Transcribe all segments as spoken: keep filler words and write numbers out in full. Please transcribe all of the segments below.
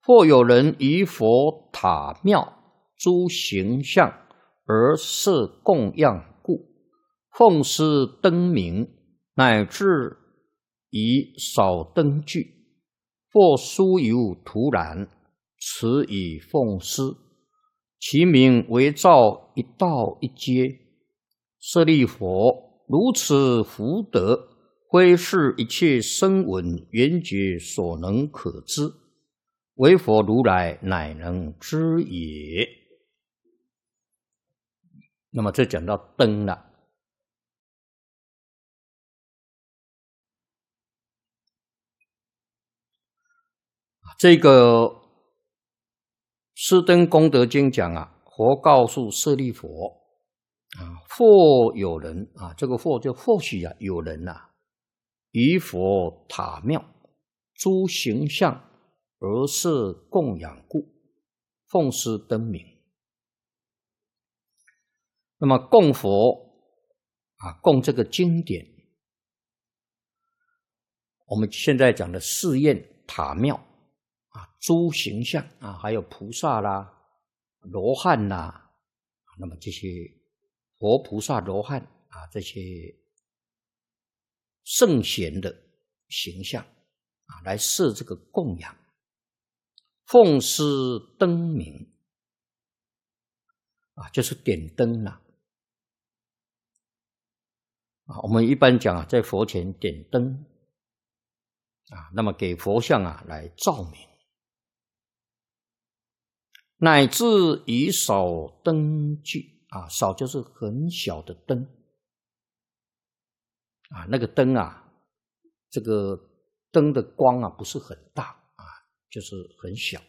或有人于佛塔庙诸形象而设供养故，奉施灯明，乃至以少灯具，或酥油涂染，此以奉施，其名为造一道一阶。舍利弗，如此福德，非是一切声闻缘觉所能可知，唯佛如来乃能知也。那么这讲到灯了。这个《施灯功德经》讲啊，佛告诉舍利弗啊，或有人啊，这个或就或许啊，有人呐、啊，于佛塔庙诸形象而设供养故，奉施灯明。那么供佛啊，供这个经典，我们现在讲的寺院塔庙啊，诸形象啊，还有菩萨啦、罗汉啦，那么这些佛菩萨、罗汉啊，这些圣贤的形象啊，来设这个供养，奉施灯明啊，就是点灯啦。啊，我们一般讲啊，在佛前点灯啊，那么给佛像啊来照明，乃至以少灯具啊，少就是很小的灯啊，那个灯啊，这个灯的光啊不是很大啊，就是很小。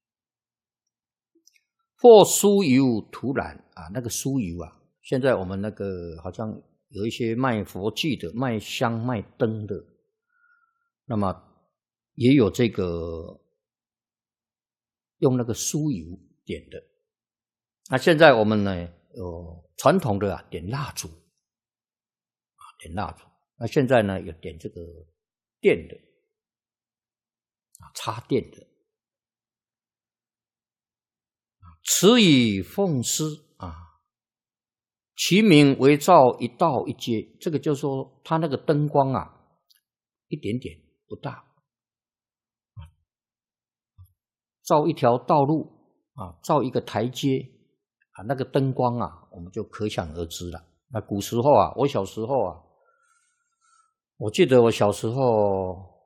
或酥油涂染啊，那个酥油啊，现在我们那个好像有一些卖佛具的、卖香、卖灯的，那么也有这个用那个酥油点的。那现在我们呢，有传统的啊，点蜡烛啊，点蜡烛。那现在呢，有点这个电的啊，插电的。此以奉施啊，其名为照一道一阶。这个就是说，它那个灯光啊，一点点不大，照一条道路啊，照一个台阶啊，那个灯光啊，我们就可想而知了。那古时候啊，我小时候啊，我记得我小时候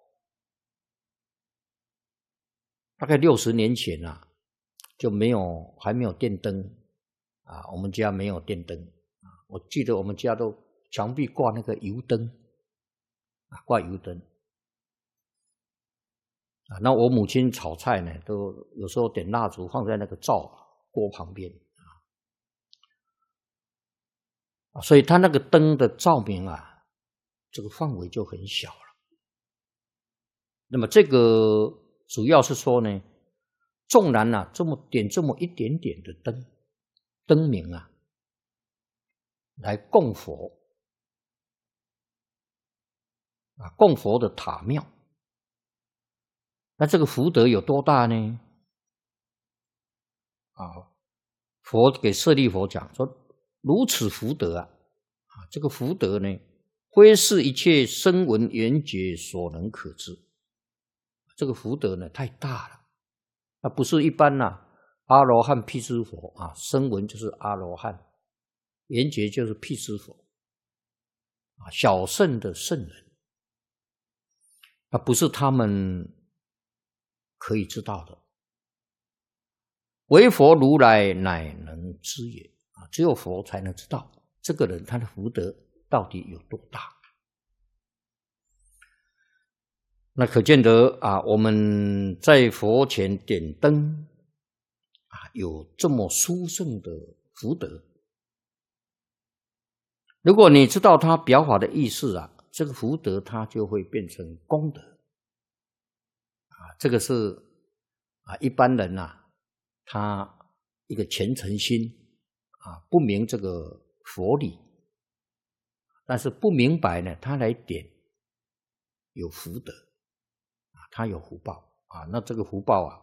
大概六十年前啊，就没有还没有电灯啊，我们家没有电灯啊。我记得我们家都墙壁挂那个油灯啊，挂油灯啊。那我母亲炒菜呢，都有时候点蜡烛放在那个灶锅旁边啊，所以它那个灯的照明啊，这个范围就很小了。那么这个主要是说呢，纵然啊这么点这么一点点的灯灯明啊，来供佛啊，供佛的塔庙，那这个福德有多大呢？啊，佛给舍利弗讲说，如此福德啊，啊，这个福德呢，非是一切声闻缘觉所能可知。这个福德呢，太大了，那不是一般呐、啊，阿罗汉、辟支佛啊，声闻就是阿罗汉，缘觉就是辟支佛啊，小圣的圣人，那不是他们可以知道的。唯佛如来乃能知也啊，只有佛才能知道这个人他的福德到底有多大。那可见得啊，我们在佛前点灯啊，有这么殊胜的福德。如果你知道他表法的意思啊，这个福德它就会变成功德啊。这个是啊，一般人啊，他一个虔诚心啊，不明这个佛理，但是不明白呢，他来点有福德啊，他有福报啊，那这个福报啊，